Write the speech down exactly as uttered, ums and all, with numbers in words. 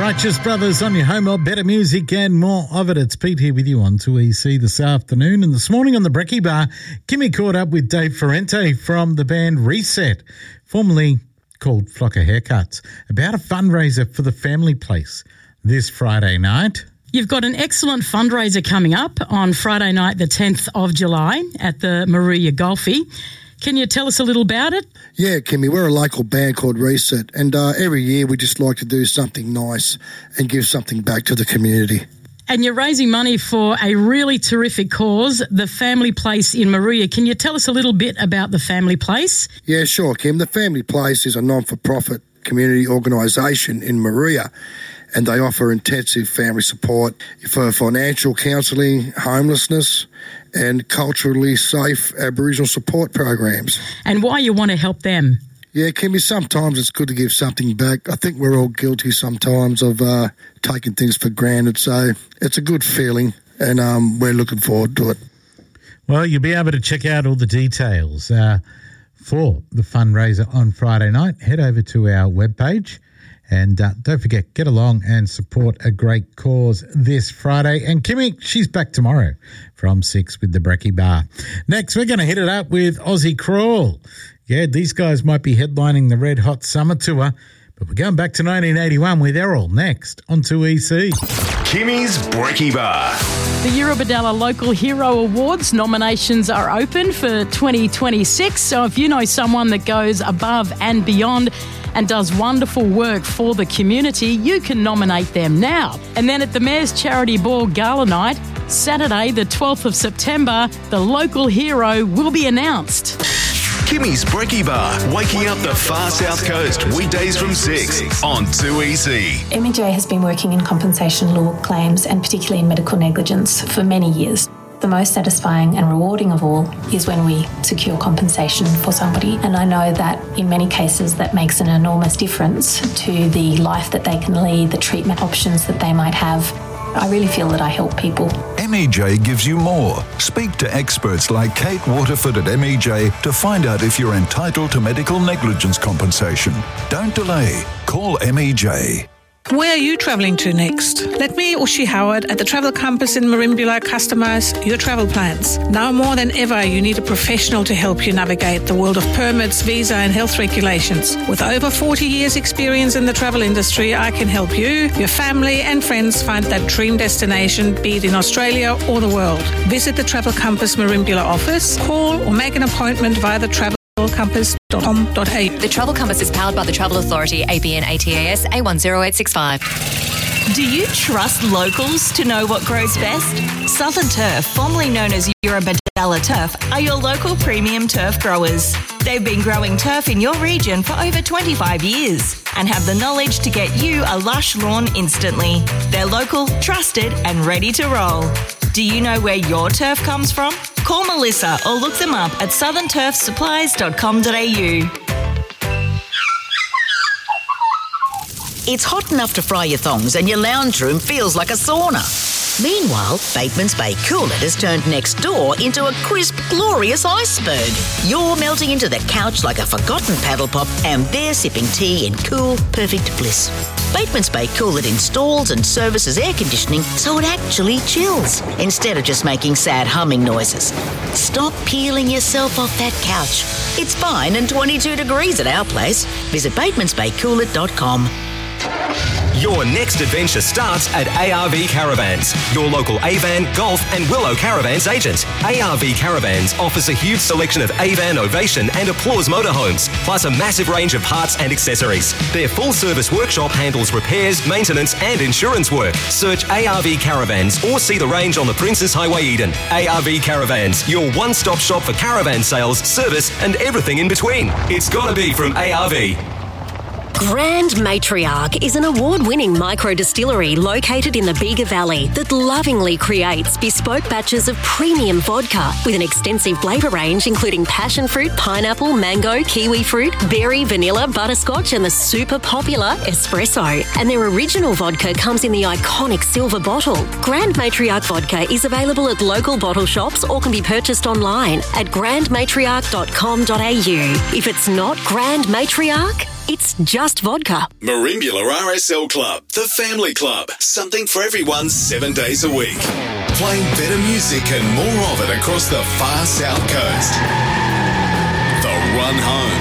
Righteous Brothers on your home of better music and more of it. It's Pete here with you on two E C this afternoon. And this morning on the Brekkie Bar, Kimmy caught up with Dave Ferrante from the band Reset, formerly called Flocker Haircuts, about a fundraiser for the Family Place this Friday night. You've got an excellent fundraiser coming up on Friday night, the tenth of July at the Moruya Golfie. Can you tell us a little about it? Yeah, Kimmy, we're a local band called Reset, and uh, every year we just like to do something nice and give something back to the community. And you're raising money for a really terrific cause, the Family Place in Moruya. Can you tell us a little bit about the Family Place? Yeah, sure, Kim. The Family Place is a non-for-profit community organisation in Moruya, and they offer intensive family support for financial counselling, homelessness, and culturally safe Aboriginal support programs. And why you want to help them? Yeah, Kimmy, sometimes it's good to give something back. I think we're all guilty sometimes of uh, taking things for granted, so it's a good feeling, and um, we're looking forward to it. Well, you'll be able to check out all the details uh, for the fundraiser on Friday night. Head over to our webpage. And uh, don't forget, get along and support a great cause this Friday. And Kimmy, she's back tomorrow from six with the Brekkie Bar. Next, we're going to hit it up with Aussie Crawl. Yeah, these guys might be headlining the Red Hot Summer Tour, but we're going back to nineteen eighty-one with Errol next on two E C. Kimmy's Brekkie Bar. The Eurobodalla Local Hero Awards nominations are open for twenty twenty-six. So if you know someone that goes above and beyond and does wonderful work for the community, you can nominate them now. And then at the Mayor's Charity Ball Gala Night, Saturday the twelfth of September, the local hero will be announced. Kimmy's Brekkie Bar, waking up the far south coast, weekdays from six on two E C. M E J has been working in compensation law claims and particularly in medical negligence for many years. The most satisfying and rewarding of all is when we secure compensation for somebody. And I know that in many cases that makes an enormous difference to the life that they can lead, the treatment options that they might have. I really feel that I help people. M E J gives you more. Speak to experts like Kate Waterford at M E J to find out if you're entitled to medical negligence compensation. Don't delay. Call M E J. Where are you travelling to next? Let me, Ushi Howard, at the Travel Compass in Merimbula customise your travel plans. Now more than ever, you need a professional to help you navigate the world of permits, visa and health regulations. With over forty years experience in the travel industry, I can help you, your family and friends find that dream destination, be it in Australia or the world. Visit the Travel Compass Merimbula office, call or make an appointment via the travel compass dot com dot a u. The Travel Compass is powered by the Travel Authority, A B N A T A S A one zero eight six five. Do you trust locals to know what grows best? Southern Turf, formerly known as Eurobodalla Turf, are your local premium turf growers. They've been growing turf in your region for over twenty-five years and have the knowledge to get you a lush lawn instantly. They're local, trusted and ready to roll. Do you know where your turf comes from? Call Melissa or look them up at southern turf supplies dot com dot a u. It's hot enough to fry your thongs and your lounge room feels like a sauna. Meanwhile, Bateman's Bay Coolit has turned next door into a crisp, glorious iceberg. You're melting into the couch like a forgotten paddle pop and they're sipping tea in cool, perfect bliss. Bateman's Bay Coolit installs and services air conditioning so it actually chills instead of just making sad humming noises. Stop peeling yourself off that couch. It's fine and twenty-two degrees at our place. Visit batemans bay coolit dot com. Your next adventure starts at A R V Caravans, your local Avan, Golf and Willow Caravans agent. A R V Caravans offers a huge selection of Avan, Ovation and Applause motorhomes, plus a massive range of parts and accessories. Their full-service workshop handles repairs, maintenance and insurance work. Search A R V Caravans or see the range on the Princes Highway Eden. A R V Caravans, your one-stop shop for caravan sales, service and everything in between. It's got to be from A R V. Grand Matriarch is an award-winning micro-distillery located in the Bega Valley that lovingly creates bespoke batches of premium vodka with an extensive flavour range including passion fruit, pineapple, mango, kiwi fruit, berry, vanilla, butterscotch and the super popular espresso. And their original vodka comes in the iconic silver bottle. Grand Matriarch vodka is available at local bottle shops or can be purchased online at grand matriarch dot com dot a u. If it's not Grand Matriarch, It's just vodka. Merimbula R S L Club, the family club. Something for everyone seven days a week. Playing better music and more of it across the far south coast. The Run Home